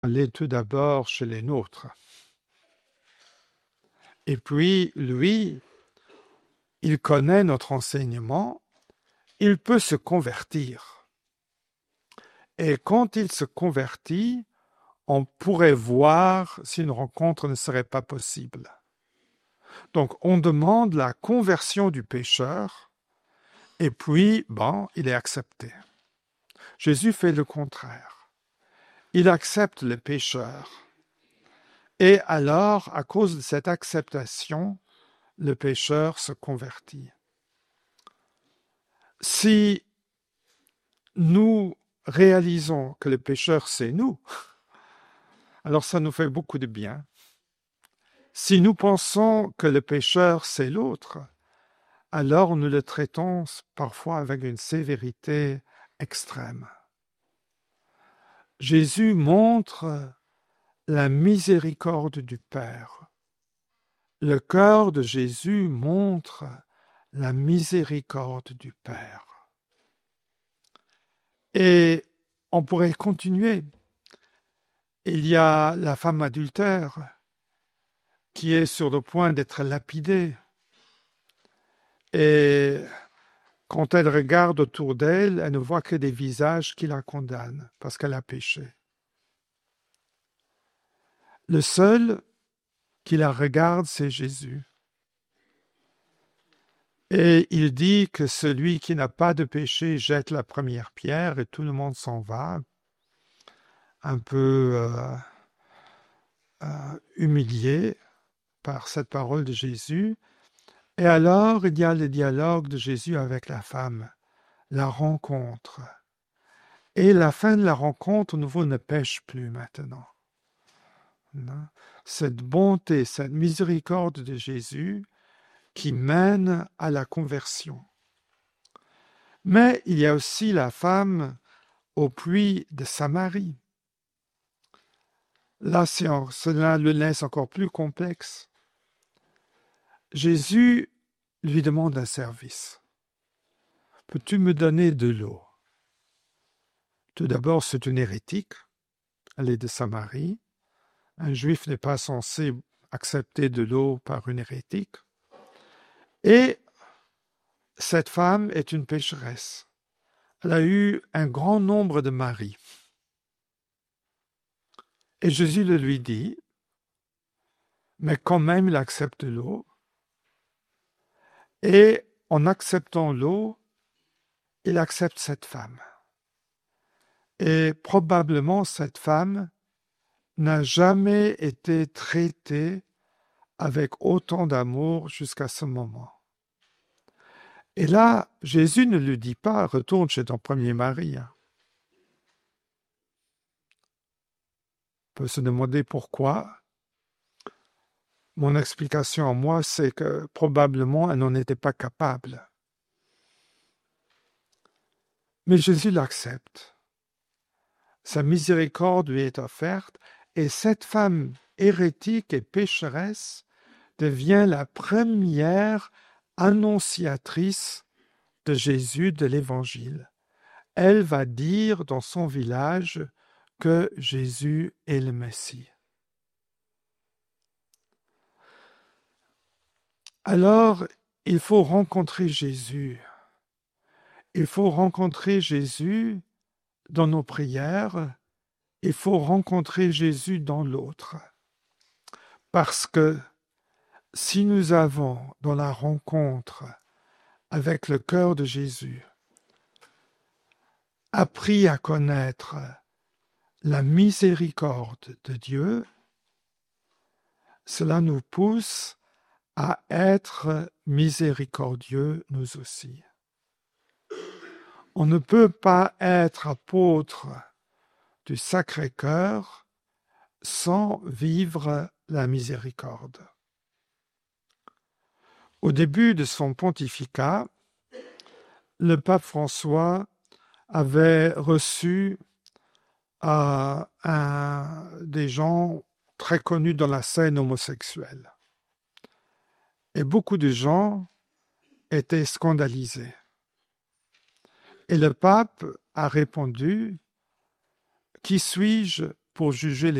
aller tout d'abord chez les nôtres. Et puis, lui, il connaît notre enseignement, il peut se convertir. Et quand il se convertit, on pourrait voir si une rencontre ne serait pas possible. Donc, on demande la conversion du pécheur, et puis, il est accepté. Jésus fait le contraire. Il accepte le pécheur. Et alors, à cause de cette acceptation, le pécheur se convertit. Si nous réalisons que le pécheur, c'est nous, alors ça nous fait beaucoup de bien. Si nous pensons que le pécheur, c'est l'autre, alors nous le traitons parfois avec une sévérité extrême. Jésus montre la miséricorde du Père. Le cœur de Jésus montre la miséricorde du Père. Et on pourrait continuer. Il y a la femme adultère qui est sur le point d'être lapidée. Et quand elle regarde autour d'elle, elle ne voit que des visages qui la condamnent parce qu'elle a péché. Le seul qui la regarde, c'est Jésus. Et il dit que celui qui n'a pas de péché jette la première pierre et tout le monde s'en va, un peu humilié par cette parole de Jésus. Et alors, il y a le dialogue de Jésus avec la femme, la rencontre. Et la fin de la rencontre, nouveau, ne pêche plus maintenant. Non? Cette bonté, cette miséricorde de Jésus qui mène à la conversion. Mais il y a aussi la femme au puits de Samarie. Là, cela le laisse encore plus complexe. Jésus lui demande un service. Peux-tu me donner de l'eau? Tout d'abord, c'est une hérétique. Elle est de Samarie. Un juif n'est pas censé accepter de l'eau par une hérétique. Et cette femme est une pécheresse. Elle a eu un grand nombre de maris. Et Jésus le lui dit, mais quand même il accepte l'eau. Et en acceptant l'eau, il accepte cette femme. Et probablement cette femme n'a jamais été traitée avec autant d'amour jusqu'à ce moment. Et là, Jésus ne lui dit pas « retourne chez ton premier mari ». On peut se demander pourquoi. Mon explication à moi, c'est que probablement elle n'en était pas capable. Mais Jésus l'accepte. Sa miséricorde lui est offerte et cette femme hérétique et pécheresse devient la première annonciatrice de Jésus de l'Évangile. Elle va dire dans son village que Jésus est le Messie. Alors, il faut rencontrer Jésus. Il faut rencontrer Jésus dans nos prières. Il faut rencontrer Jésus dans l'autre. Parce que si nous avons dans la rencontre avec le cœur de Jésus appris à connaître la miséricorde de Dieu, cela nous pousse à être miséricordieux nous aussi. On ne peut pas être apôtre du Sacré-Cœur sans vivre la miséricorde. Au début de son pontificat, le pape François avait reçu des gens très connus dans la scène homosexuelle. Et beaucoup de gens étaient scandalisés. Et le pape a répondu « Qui suis-je pour juger